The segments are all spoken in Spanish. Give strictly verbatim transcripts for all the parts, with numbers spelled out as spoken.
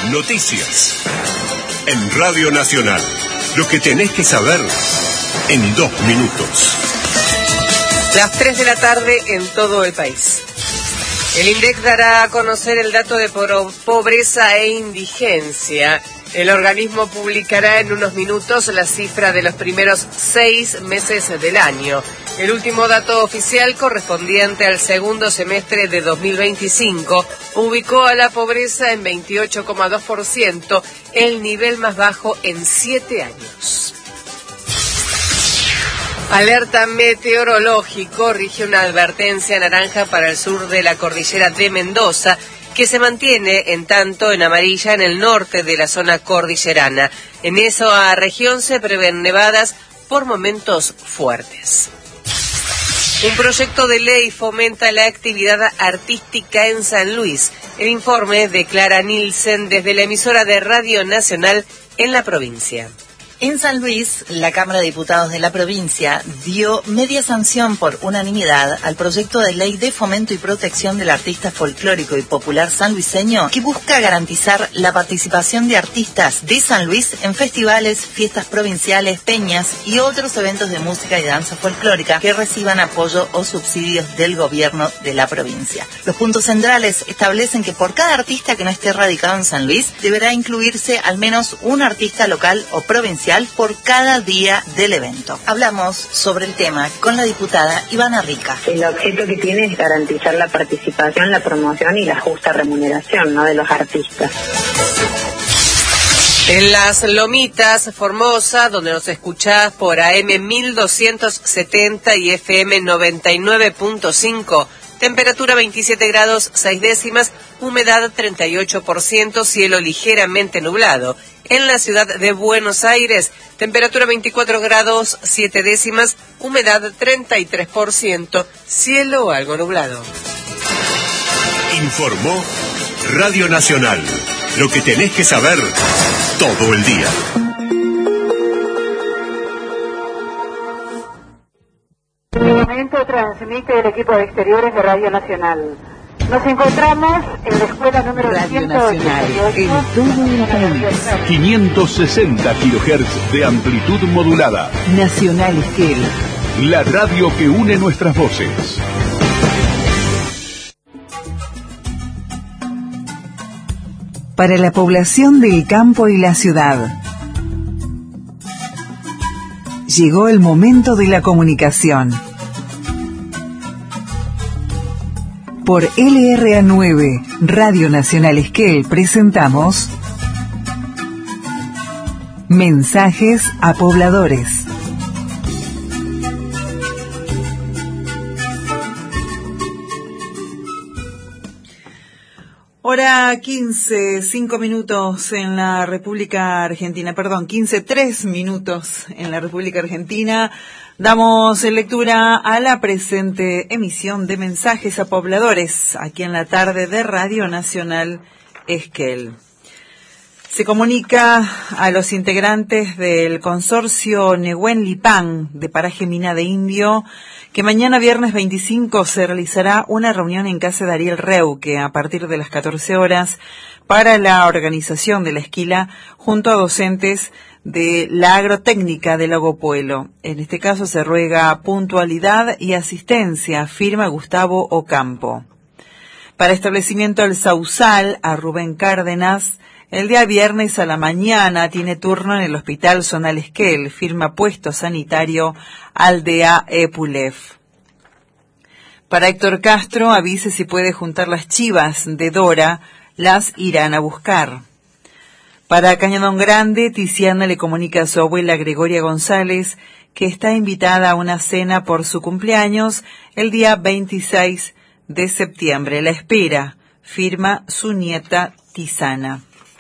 Noticias. En Radio Nacional. Lo que tenés que saber en dos minutos. Las tres de la tarde en todo el país. El INDEC dará a conocer el dato de pobreza e indigencia. El organismo publicará en unos minutos la cifra de los primeros seis meses del año. El último dato oficial, correspondiente al segundo semestre de dos mil veinticinco, ubicó a la pobreza en veintiocho coma dos por ciento, el nivel más bajo en siete años. Alerta meteorológico, rige una advertencia naranja para el sur de la cordillera de Mendoza, que se mantiene, en tanto, en amarilla en el norte de la zona cordillerana. En esa región se prevén nevadas por momentos fuertes. Un proyecto de ley fomenta la actividad artística en San Luis. El informe de Clara Nielsen desde la emisora de Radio Nacional en la provincia. En San Luis, la Cámara de Diputados de la provincia dio media sanción por unanimidad al proyecto de ley de fomento y protección del artista folclórico y popular sanluiseño, que busca garantizar la participación de artistas de San Luis en festivales, fiestas provinciales, peñas y otros eventos de música y danza folclórica que reciban apoyo o subsidios del gobierno de la provincia. Los puntos centrales establecen que por cada artista que no esté radicado en San Luis, deberá incluirse al menos un artista local o provincial por cada día del evento. Hablamos sobre el tema con la diputada Ivana Rica. El objeto que tiene es garantizar la participación, la promoción y la justa remuneración, ¿no?, de los artistas. En Las Lomitas, Formosa, donde nos escuchás por A M mil doscientos setenta y F M noventa y nueve punto cinco, temperatura veintisiete grados seis décimas, humedad treinta y ocho por ciento, cielo ligeramente nublado. En la ciudad de Buenos Aires, temperatura veinticuatro grados siete décimas, humedad treinta y tres por ciento, cielo algo nublado. Informó Radio Nacional. Lo que tenés que saber todo el día. En este momento transmite el equipo de exteriores de Radio Nacional. Nos encontramos en la escuela número Radio Nacional, en todo el país. quinientos sesenta kilohertz de amplitud modulada. Nacional Esquel. La radio que une nuestras voces. Para la población del campo y la ciudad. Llegó el momento de la comunicación. Por L R A nueve, Radio Nacional Esquel, presentamos Mensajes a Pobladores. Hora quince, cinco minutos en la República Argentina, perdón, quince, tres minutos en la República Argentina. Damos lectura a la presente emisión de Mensajes a Pobladores, aquí en la tarde de Radio Nacional Esquel. Se comunica a los integrantes del consorcio Nehuen Lipán de Paraje Mina de Indio que mañana viernes veinticinco se realizará una reunión en casa de Ariel Reuque a partir de las catorce horas para la organización de la esquila junto a docentes de la agrotécnica de Lago Puelo. En este caso se ruega puntualidad y asistencia, firma Gustavo Ocampo. Para establecimiento del Sausal, a Rubén Cárdenas, el día viernes a la mañana tiene turno en el Hospital Zonal Esquel, firma Puesto Sanitario Aldea Epulef. Para Héctor Castro, avise si puede juntar las chivas de Dora, las irán a buscar. Para Cañadón Grande, Tiziana le comunica a su abuela Gregoria González que está invitada a una cena por su cumpleaños el día veintiséis de septiembre. La espera, firma su nieta Tizana.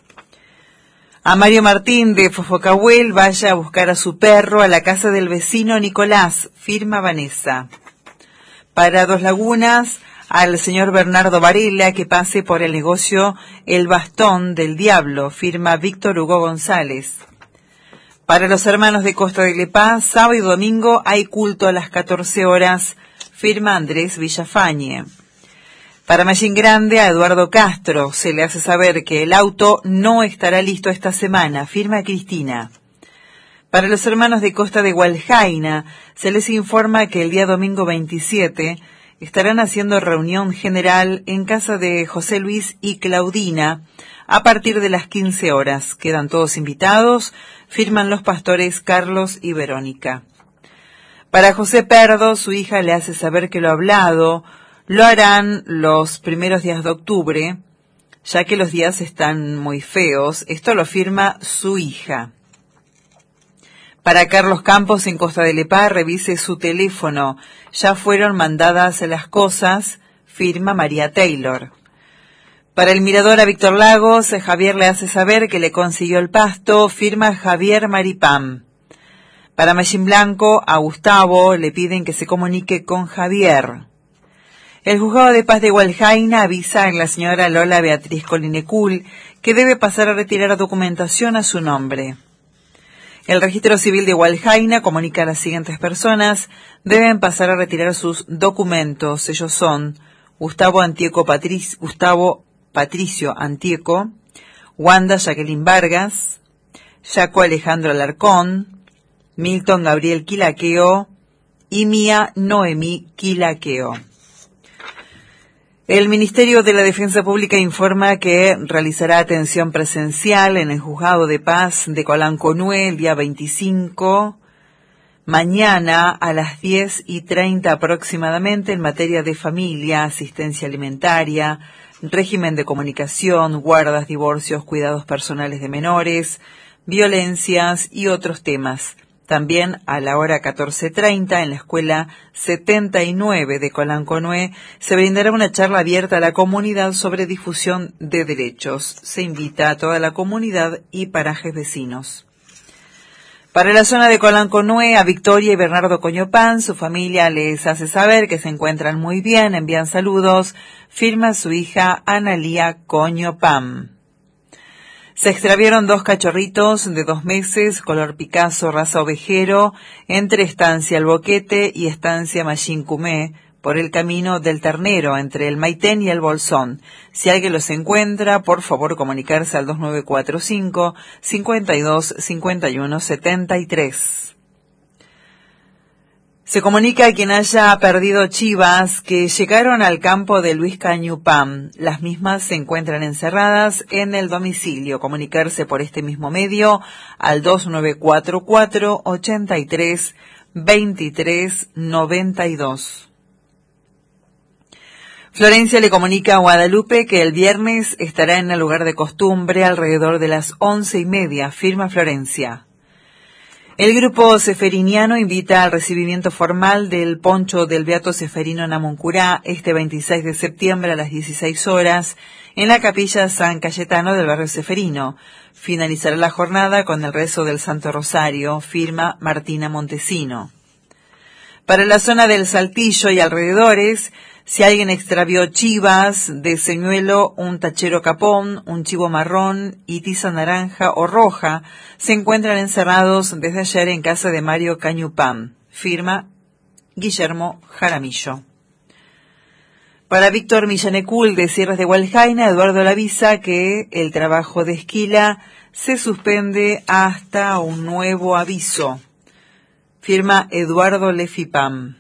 A Mario Martín de Fofocahuel, vaya a buscar a su perro a la casa del vecino Nicolás, firma Vanessa. Para Dos Lagunas, al señor Bernardo Varela que pase por el negocio El Bastón del Diablo, firma Víctor Hugo González. Para los hermanos de Costa de Lepaz, sábado y domingo hay culto a las catorce horas, firma Andrés Villafañe. Para Mallín Grande, a Eduardo Castro se le hace saber que el auto no estará listo esta semana, firma Cristina. Para los hermanos de Costa de Hualjaina, se les informa que el día domingo veintisiete estarán haciendo reunión general en casa de José Luis y Claudina a partir de las quince horas. Quedan todos invitados, firman los pastores Carlos y Verónica. Para José Perdo, su hija le hace saber que lo hablado lo harán los primeros días de octubre, ya que los días están muy feos. Esto lo firma su hija. Para Carlos Campos, en Costa de Lepá, revise su teléfono. Ya fueron mandadas las cosas, firma María Taylor. Para el mirador a Víctor Lagos, Javier le hace saber que le consiguió el pasto, firma Javier Maripam. Para Mallín Blanco, a Gustavo le piden que se comunique con Javier. El juzgado de paz de Hualjaina avisa a la señora Lola Beatriz Colinecul que debe pasar a retirar documentación a su nombre. El registro civil de Hualjaina comunica a las siguientes personas: deben pasar a retirar sus documentos. Ellos son Gustavo Antieco Patric- Gustavo Patricio Antieco, Wanda Jacqueline Vargas, Jaco Alejandro Alarcón, Milton Gabriel Quilaqueo y Mía Noemí Quilaqueo. El Ministerio de la Defensa Pública informa que realizará atención presencial en el Juzgado de Paz de Colanconue el día veinticinco, mañana a las diez y treinta aproximadamente, en materia de familia, asistencia alimentaria, régimen de comunicación, guardas, divorcios, cuidados personales de menores, violencias y otros temas. También a la hora catorce treinta en la Escuela setenta y nueve de Colanconue se brindará una charla abierta a la comunidad sobre difusión de derechos. Se invita a toda la comunidad y parajes vecinos. Para la zona de Colanconue, a Victoria y Bernardo Coñopán, su familia les hace saber que se encuentran muy bien, envían saludos, firma su hija Analía Coñopán. Se extraviaron dos cachorritos de dos meses, color Picasso, raza ovejero, entre Estancia El Boquete y Estancia Mallín Cumé, por el camino del Ternero, entre el Maitén y el Bolsón. Si alguien los encuentra, por favor comunicarse al dos nueve cuatro cinco, cinco dos, cinco uno siete tres. Se comunica a quien haya perdido chivas que llegaron al campo de Luis Cañupam. Las mismas se encuentran encerradas en el domicilio. Comunicarse por este mismo medio al dos nueve cuatro cuatro, ocho tres, dos tres nueve dos. Florencia le comunica a Guadalupe que el viernes estará en el lugar de costumbre alrededor de las once y media, firma Florencia. El grupo seferiniano invita al recibimiento formal del poncho del Beato Seferino Namuncurá este veintiséis de septiembre a las dieciséis horas en la capilla San Cayetano del barrio Seferino. Finalizará la jornada con el rezo del Santo Rosario, firma Martina Montesino. Para la zona del Saltillo y alrededores, si alguien extravió chivas de señuelo, un tachero capón, un chivo marrón y tiza naranja o roja, se encuentran encerrados desde ayer en casa de Mario Cañupam, firma Guillermo Jaramillo. Para Víctor Millanecul de Sierras de Hualjaina, Eduardo le avisa que el trabajo de esquila se suspende hasta un nuevo aviso, firma Eduardo Lefipam.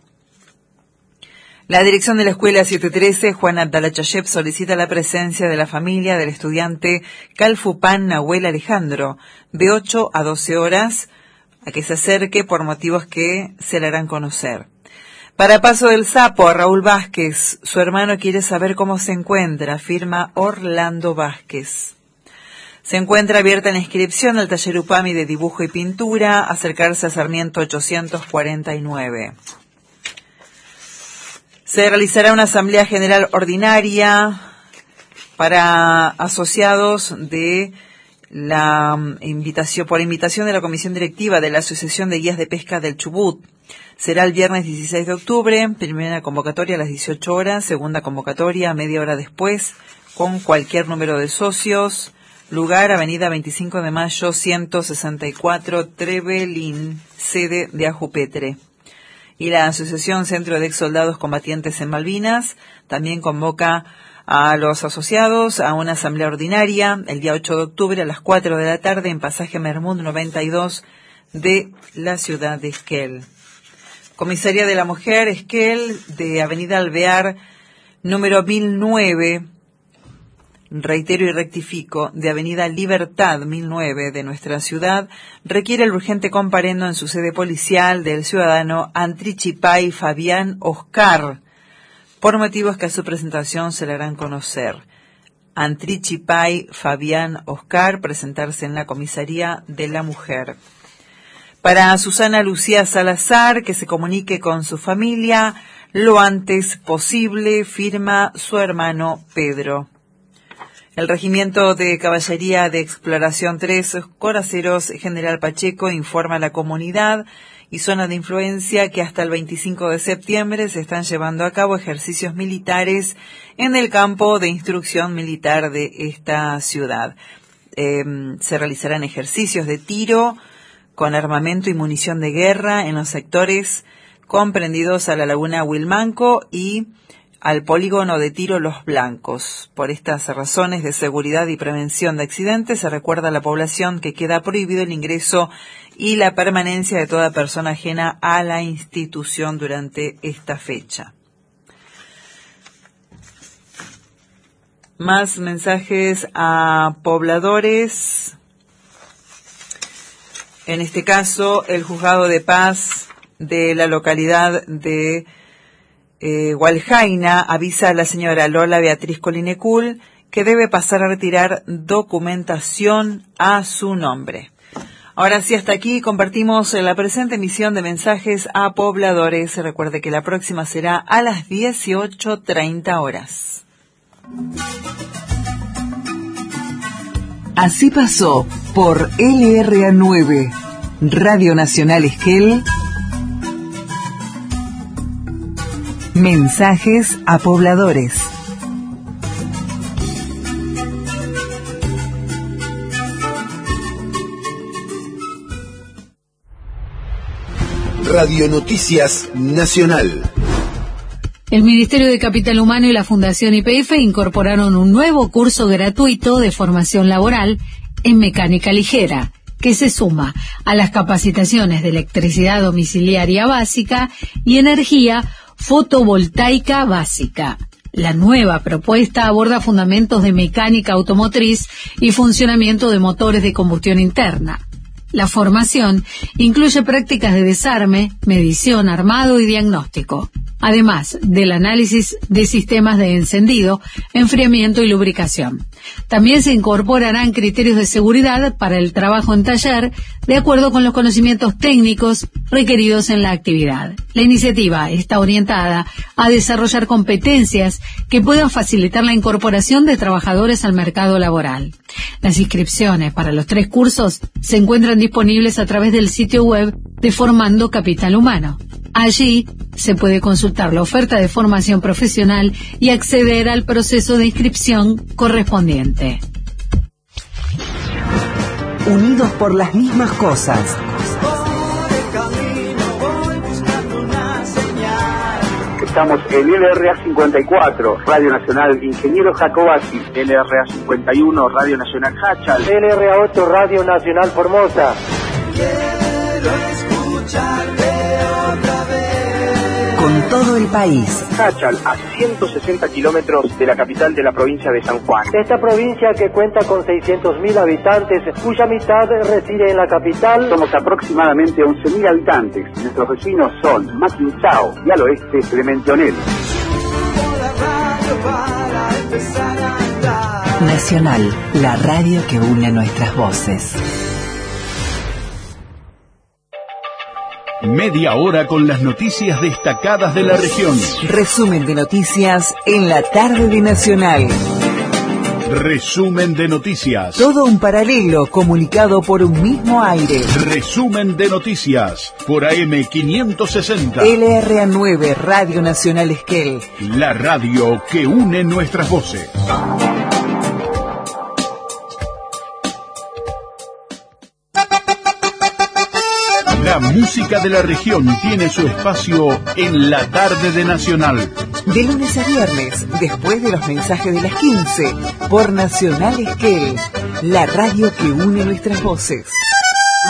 La dirección de la escuela setecientos trece, Juan Abdalachayev, solicita la presencia de la familia del estudiante Calfupan Nahuel Alejandro, de ocho a doce horas, a que se acerque por motivos que se le harán conocer. Para Paso del Sapo, a Raúl Vázquez, su hermano quiere saber cómo se encuentra, firma Orlando Vázquez. Se encuentra abierta la inscripción al taller Upami de dibujo y pintura, acercarse a Sarmiento ochocientos cuarenta y nueve. Se realizará una asamblea general ordinaria para asociados de la invitación, por invitación de la comisión directiva de la Asociación de Guías de Pesca del Chubut. Será el viernes dieciséis de octubre, primera convocatoria a las dieciocho horas, segunda convocatoria media hora después, con cualquier número de socios. Lugar, avenida veinticinco de mayo, ciento sesenta y cuatro, Trevelin, sede de Ajupetre. Y la Asociación Centro de Ex Soldados Combatientes en Malvinas también convoca a los asociados a una asamblea ordinaria el día ocho de octubre a las cuatro de la tarde en Pasaje Mermud noventa y dos de la ciudad de Esquel. Comisaría de la Mujer, Esquel, de Avenida Alvear, número mil nueve, reitero y rectifico, de Avenida Libertad mil nueve de nuestra ciudad, requiere el urgente comparendo en su sede policial del ciudadano Antrichipay Fabián Oscar, por motivos que a su presentación se le harán conocer. Antrichipay Fabián Oscar, presentarse en la Comisaría de la Mujer. Para Susana Lucía Salazar, que se comunique con su familia lo antes posible, firma su hermano Pedro. El Regimiento de Caballería de Exploración tres, Coraceros General Pacheco, informa a la comunidad y zona de influencia que hasta el veinticinco de septiembre se están llevando a cabo ejercicios militares en el campo de instrucción militar de esta ciudad. Eh, se realizarán ejercicios de tiro con armamento y munición de guerra en los sectores comprendidos a la laguna Huilmanco y al polígono de tiro Los Blancos. Por estas razones de seguridad y prevención de accidentes, se recuerda a la población que queda prohibido el ingreso y la permanencia de toda persona ajena a la institución durante esta fecha. Más mensajes a pobladores. En este caso, el Juzgado de Paz de la localidad de Eh, Hualjaina avisa a la señora Lola Beatriz Colinecul que debe pasar a retirar documentación a su nombre. Ahora sí, hasta aquí compartimos la presente emisión de mensajes a pobladores. Recuerde que la próxima será a las dieciocho treinta horas. Así pasó por L R A nueve, Radio Nacional Esquel. Mensajes a pobladores. Radio Noticias Nacional. El Ministerio de Capital Humano y la Fundación Y P F incorporaron un nuevo curso gratuito de formación laboral en mecánica ligera, que se suma a las capacitaciones de electricidad domiciliaria básica y energía fotovoltaica básica. La nueva propuesta aborda fundamentos de mecánica automotriz y funcionamiento de motores de combustión interna. La formación incluye prácticas de desarme, medición, armado y diagnóstico, además del análisis de sistemas de encendido, enfriamiento y lubricación. También se incorporarán criterios de seguridad para el trabajo en taller, de acuerdo con los conocimientos técnicos requeridos en la actividad. La iniciativa está orientada a desarrollar competencias que puedan facilitar la incorporación de trabajadores al mercado laboral. Las inscripciones para los tres cursos se encuentran disponibles a través del sitio web de Formando Capital Humano. Allí se puede consultar la oferta de formación profesional y acceder al proceso de inscripción correspondiente. Unidos por las mismas cosas. Estamos en L R A cincuenta y cuatro, Radio Nacional Ingeniero Jacobacci, L R A cincuenta y uno, Radio Nacional Hachal, L R A ocho, Radio Nacional Formosa. Quiero escucharte otra vez. Con todo el país. Hachal, a ciento sesenta kilómetros de la capital de la provincia de San Juan. Esta provincia, que cuenta con seiscientos mil habitantes, cuya mitad reside en la capital. Somos aproximadamente once mil habitantes. Nuestros vecinos son Maquinzao y al oeste Clementonel. Nacional, la radio que une nuestras voces. Media hora con las noticias destacadas de la región. Resumen de noticias en la tarde de Nacional. Resumen de noticias. Todo un paralelo comunicado por un mismo aire. Resumen de noticias por A M quinientos sesenta. L R A nueve, Radio Nacional Esquel. La radio que une nuestras voces. La música de la región tiene su espacio en la tarde de Nacional. De lunes a viernes, después de los mensajes de las quince, por Nacional Esquel, la radio que une nuestras voces.